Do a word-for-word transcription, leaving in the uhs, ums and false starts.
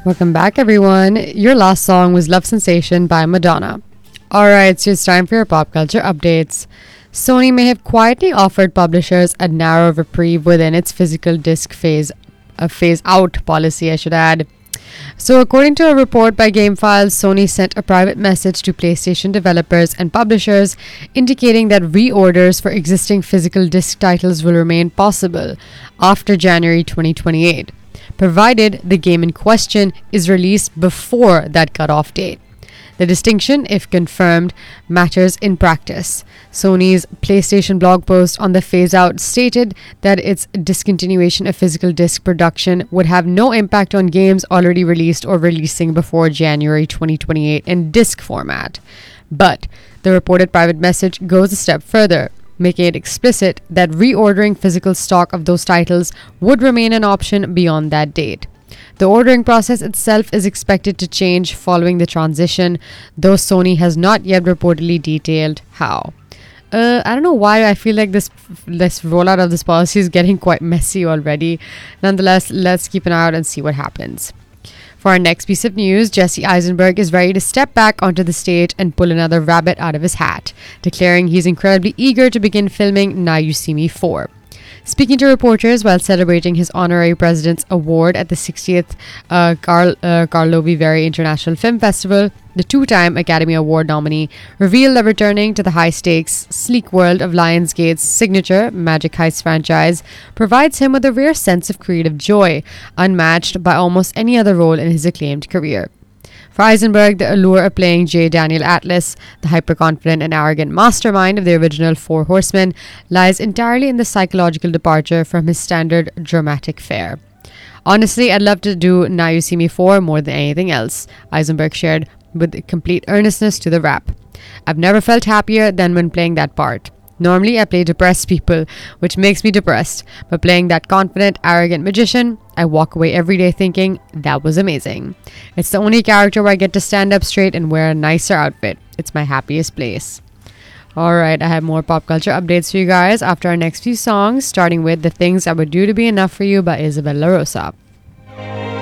Welcome back, everyone. Your last song was Love Sensation by Madonna. Alright, so it's time for your pop culture updates. Sony may have quietly offered publishers a narrow reprieve within its physical disc phase, a phase out policy, I should add. So, according to a report by GameFiles, Sony sent a private message to PlayStation developers and publishers indicating that reorders for existing physical disc titles will remain possible after January twenty twenty-eight, provided the game in question is released before that cutoff date. The distinction, if confirmed, matters in practice. Sony's PlayStation blog post on the phase-out stated that its discontinuation of physical disc production would have no impact on games already released or releasing before January twenty twenty-eight in disc format. But the reported private message goes a step further, making it explicit that reordering physical stock of those titles would remain an option beyond that date. The ordering process itself is expected to change following the transition, though Sony has not yet reportedly detailed how. Uh, I don't know why I feel like this this rollout of this policy is getting quite messy already. Nonetheless, let's keep an eye out and see what happens. For our next piece of news, Jesse Eisenberg is ready to step back onto the stage and pull another rabbit out of his hat, declaring he's incredibly eager to begin filming Now You See Me four. Speaking to reporters while celebrating his honorary president's award at the sixtieth uh, Carl, uh, Karlovy Vary International Film Festival, the two-time Academy Award nominee revealed that returning to the high-stakes, sleek world of Lionsgate's signature Magic Heist franchise provides him with a rare sense of creative joy, unmatched by almost any other role in his acclaimed career. For Eisenberg, the allure of playing J. Daniel Atlas, the hyper-confident and arrogant mastermind of the original Four Horsemen, lies entirely in the psychological departure from his standard dramatic fare. Honestly, I'd love to do Now You See Me four more than anything else, Eisenberg shared with complete earnestness to the Wrap. I've never felt happier than when playing that part. Normally, I play depressed people, which makes me depressed, but playing that confident, arrogant magician, I walk away every day thinking, that was amazing. It's the only character where I get to stand up straight and wear a nicer outfit. It's my happiest place. Alright, I have more pop culture updates for you guys after our next few songs, starting with The Things I Would Do to Be Enough for You by Isabel La Rosa.